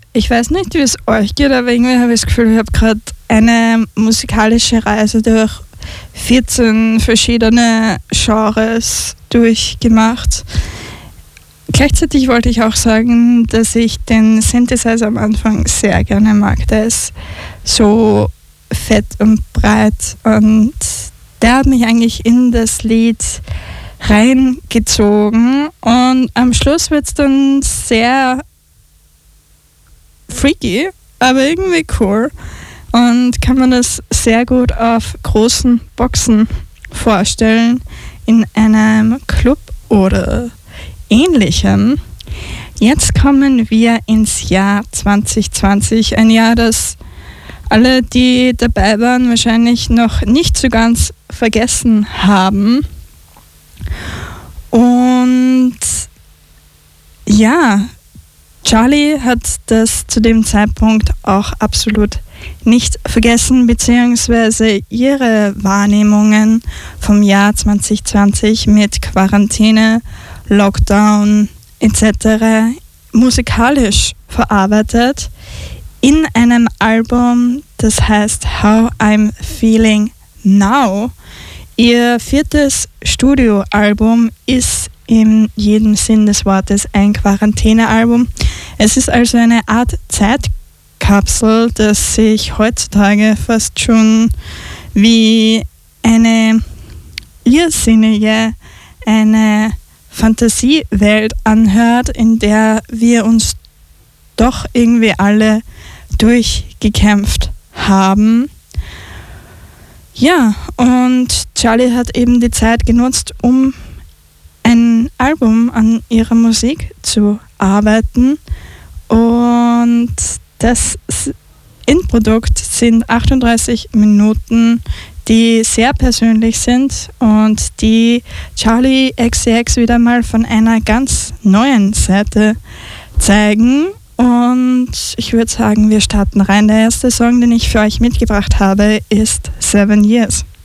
ich weiß nicht, wie es euch geht, aber irgendwie habe ich das Gefühl, ich habe gerade eine musikalische Reise durch 14 verschiedene Genres durchgemacht. Gleichzeitig wollte ich auch sagen, dass ich den Synthesizer am Anfang sehr gerne mag. Der ist so fett und breit und der hat mich eigentlich in das Lied reingezogen und am Schluss wird es dann sehr freaky, aber irgendwie cool und kann man das sehr gut auf großen Boxen vorstellen, in einem Club oder Ähnlichem. Jetzt kommen wir ins Jahr 2020, ein Jahr, das alle, die dabei waren, wahrscheinlich noch nicht so ganz vergessen haben. Und ja, Charlie hat das zu dem Zeitpunkt auch absolut nicht vergessen, beziehungsweise ihre Wahrnehmungen vom Jahr 2020 mit Quarantäne, Lockdown etc. musikalisch verarbeitet in einem Album, das heißt How I'm Feeling Now. Ihr 4. Studioalbum ist in jedem Sinn des Wortes ein Quarantänealbum. Es ist also eine Art Zeitkapsel, das sich heutzutage fast schon wie eine irrsinnige, eine Fantasiewelt anhört, in der wir uns doch irgendwie alle durchgekämpft haben. Ja, und Charlie hat eben die Zeit genutzt, um ein Album an ihrer Musik zu arbeiten. Und das Endprodukt sind 38 Minuten, die sehr persönlich sind und die Charli XCX wieder mal von einer ganz neuen Seite zeigen. Und ich würde sagen, wir starten rein. Der erste Song, den ich für euch mitgebracht habe, ist 7 Years.